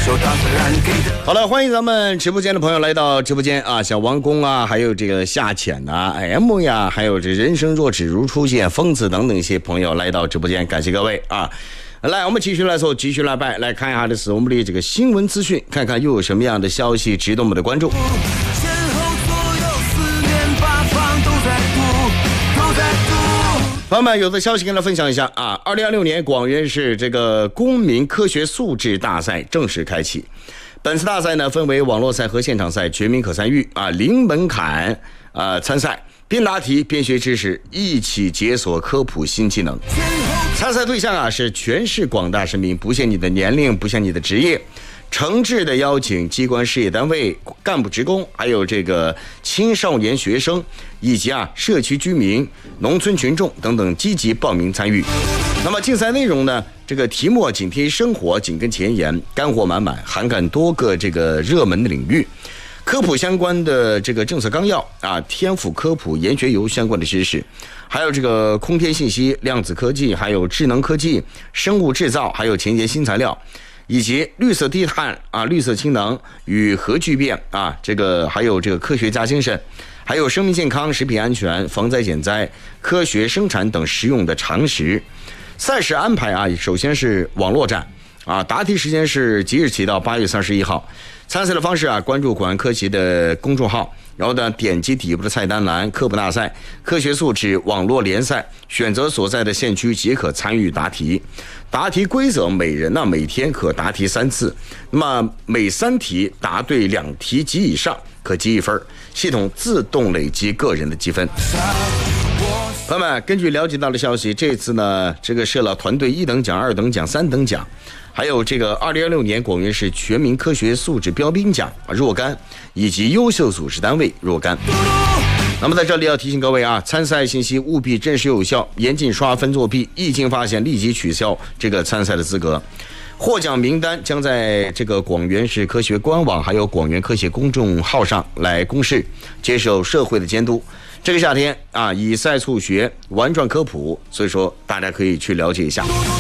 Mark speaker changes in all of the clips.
Speaker 1: 好了，欢迎咱们直播间的朋友来到直播间啊，像王工啊，还有这个夏浅呐、M 呀，还有这人生若只如初见、疯子等等一些朋友来到直播间，感谢各位啊！来，我们继续来说，继续来拜，来看一下的是我们的这个新闻资讯，看看又有什么样的消息值得我们的关注。朋友们，有的消息跟大家分享一下啊！2026年广元市这个公民科学素质大赛正式开启。本次大赛呢，分为网络赛和现场赛，全民可参与啊，零门槛参赛，边答题边学知识，一起解锁科普新技能。参赛对象啊是全市广大市民，不限你的年龄，不限你的职业。诚挚的邀请机关事业单位、干部职工，还有这个青少年学生，以及社区居民、农村群众等等积极报名参与。那么竞赛内容呢？这个题目紧贴生活，紧跟前沿，干货满满，涵盖多个这个热门的领域。科普相关的这个政策纲要啊，天府科普研学游相关的知识，还有这个空天信息、量子科技，还有智能科技、生物制造，还有前沿新材料。以及绿色低碳啊、绿色氢能与核聚变啊，这个还有这个科学家精神，还有生命健康、食品安全、防灾减灾、科学生产等实用的常识。赛事安排啊，首先是网络战啊，答题时间是即日起到8月31号。参赛的方式啊，关注广安科协的公众号，然后呢，点击底部的菜单栏科普大赛、科学素质网络联赛，选择所在的县区即可参与答题。答题规则：每人呢每天可答题3次，那么每3题答对2题及以上可记1分，系统自动累积个人的积分。朋友们，根据了解到的消息，这次呢这个设了团队1等奖、2等奖、3等奖。还有这个2016年广元市全民科学素质标兵奖若干，以及优秀组织单位若干。那么在这里要提醒各位啊，参赛信息务必真实有效，严禁刷分作弊，一经发现立即取消这个参赛的资格。获奖名单将在这个广元市科学官网还有广元科协公众号上来公示，接受社会的监督。这个夏天啊，以赛促学，玩转科普，所以说大家可以去了解一下。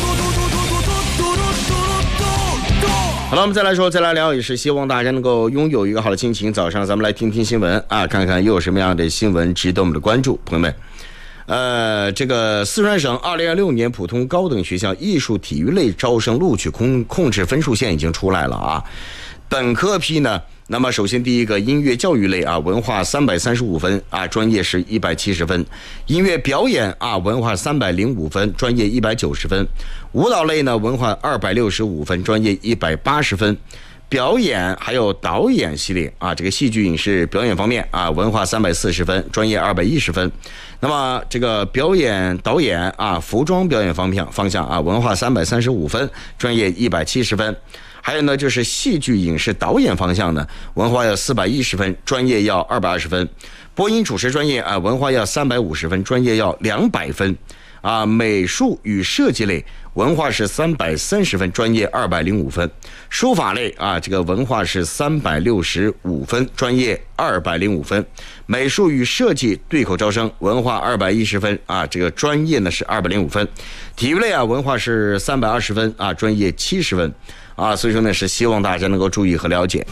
Speaker 1: 好了，我们再来聊，也是希望大家能够拥有一个好的心情。早上咱们来听听新闻啊，看看又有什么样的新闻值得我们的关注，朋友们。这个四川省2026年普通高等学校艺术体育类招生录取控制分数线已经出来了啊。本科批呢，那么首先第一个音乐教育类啊，文化335分啊，专业是170分；音乐表演啊，文化305分，专业190分；舞蹈类呢，文化265分，专业180分；表演还有导演系列啊，这个戏剧影视表演方面啊，文化340分，专业210分。那么这个表演导演啊，服装表演方向啊，文化335分，专业170分。还有呢，就是戏剧影视导演方向呢，文化要410分，专业要220分；播音主持专业啊，文化要350分，专业要200分。啊，美术与设计类文化是330分，专业205分；书法类啊，这个文化是365分，专业205分；美术与设计对口招生，文化210分啊，这个专业呢是205分；体育类啊，文化是320分啊，专业70分啊，所以说呢是希望大家能够注意和了解。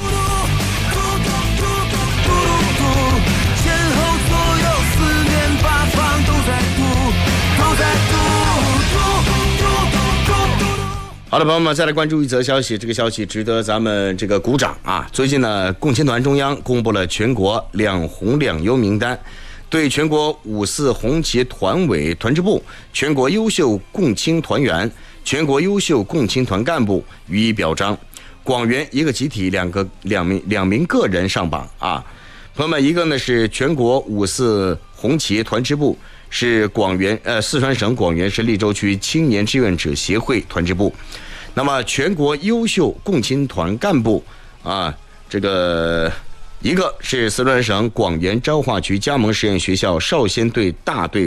Speaker 1: 好的，朋友们，再来关注一则消息，这个消息值得咱们这个鼓掌啊！最近呢，共青团中央公布了全国两红两优名单，对全国54红旗团委团支部、全国优秀共青团员、全国优秀共青团干部予以表彰。广元一个集体两名个人上榜啊！朋友们，一个呢是全国54红旗团支部，是四川省广元市利州区青年志愿者协会团支部。那么全国优秀共青团干部啊，这个一个是四川省广元昭化区加盟实验学校少先队大队